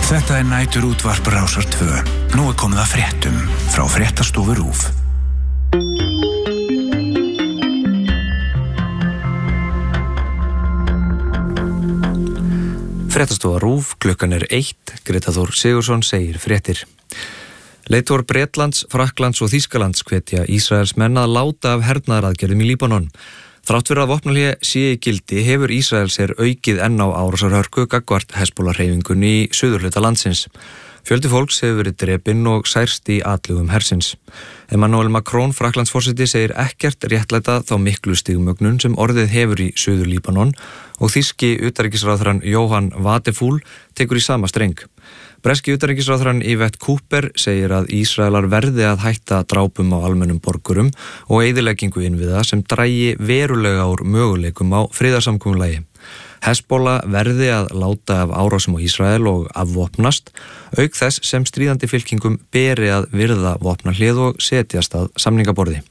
Þetta næturútvarp Rásar 2. Nú komið að fréttum frá fréttastofu RÚV. Fréttastofa RÚV, klukkan 1, Greta Þór Sigurðsson segir fréttir. Leiðtogar Bretlands, Frakklands og Þýskalands hvetja Ísraels menn að láta af hernaðaraðgerðum í Líbanon. Þrátt fyrir að vopnahlé sé í gildi hefur Ísraels aukið enn á árásarhörku gagnvart Hezbollah-hreyfingunni í suðurhluta landsins. Fjöldi fólks hefur verið drepinn og særst í atlögum hersins. Emmanuel Macron, Frakklandsforseti, segir ekkert réttlæta þá miklu stigmögnun sem orðið hefur í suður Líbanon og þýski utanríkisráðherrann Johan Wadephul tekur í sama streng. Breski utanríkisráðherrann Yvette Cooper segir að Ísraelar verði að hætta drápum á almennum borgurum og eyðileggingu innviða sem dragi verulega úr möguleikum á friðarsamkomulagi. Hezbollah verði að láta af árásum á Ísrael og afvopnast, auk þess sem stríðandi fylkingum beri að virða vopnahlið og setjast að samningaborði.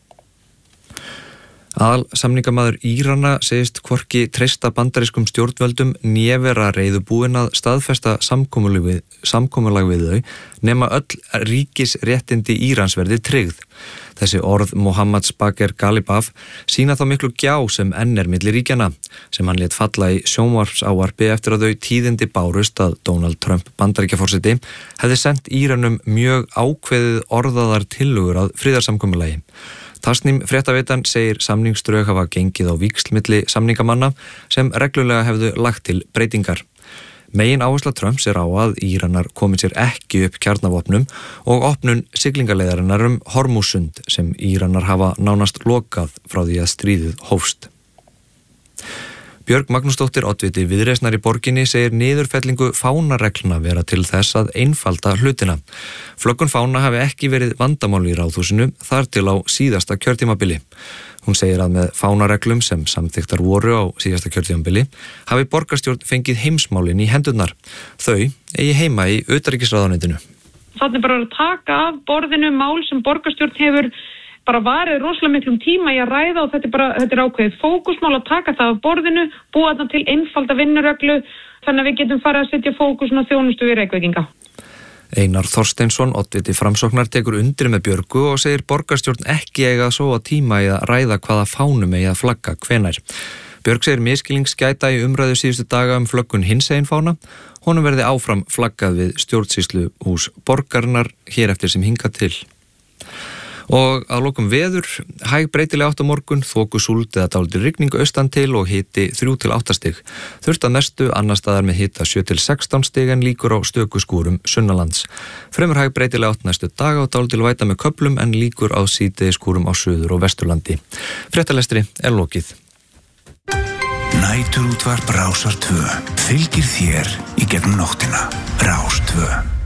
Samningamaður Írana segist hvorki treysta bandarískum stjórnvöldum né vera reiðubúin að staðfesta samkomulag við þau nema öll ríkisréttindi Írans verði tryggð. Þessi orð Mohammad Baker Ghalibaf sýna þá miklu gjá sem enn milli ríkjanna, sem hann lét falla í sjónvarpsávarpi eftir að þau tíðindi bárust að Donald Trump Bandaríkjaforseti hefði sent Íranum mjög ákveðið orðaðar tillögur að friðarsamkomulagi. Tasnim fréttaveitan segir samningsdrög hafa gengið á víxl milli samningamanna sem reglulega hefðu lagt til breytingar. Megin áhersla Trumps á að Íranar komið sér ekki upp kjarnavopnum og opnun siglingaleiðarinnar Hormuzsund sem Íranar hafa nánast lokað frá því að stríðið hófst. Björg Magnúsdóttir, oddviti Viðreisnar í borginni, segir niðurfellingu fánareglna vera til þess að einfalda hlutina. Flöggun fána hafi ekki verið vandamál í Ráðhúsinu þar til á síðasta kjörtímabili. Hún segir að með fánareglum sem samþykktar voru á síðasta kjörtímabili hafi borgarstjórn fengið heimsmálin í hendurnar. Þau eigi heima í utanríkisráðuneytinu. Þannig bara að taka af borðinu mál sem borgarstjórn hefur bara varið rosalega miklum tíma í að ræða og þetta er ákveðið fókusmál að taka það af borðinu, búa þarna til einfalda vinnureglu þannig að við getum farið að setja fókusin á þjónustu við Reykvíkinga. Einar Þorsteinsson, oddviti Framsóknar, tekur undir með Björgu og segir borgarstjórn ekki eiga svo að tíma í að ræða hvaða fánum eigi að flagga hvenær. Björg segir misskilningsgæta í umræðu síðustu daga flöggun hinsegin fána. Honum verði áfram flaggað við stjórnsýslu hús borgarinnar hér eftir sem hingað til. Og að lokum veður, hæg breytileg átt á morgun, þokusúld eða dálítil rigning austan til og hiti 3-8 stig. Þurrt að mestu annars staðar með hita 7-16 stig en líkur á stöku skúrum sunnanlands. Fremur hæg breytileg átt næstu daga og dálítil væta með köflum en líkur á síðdegi skúrum á suður- og vesturlandi. Fréttalestri lokið. Næturútvarp Rásar 2 fylgir þér í gegnum nóttina. Rás 2.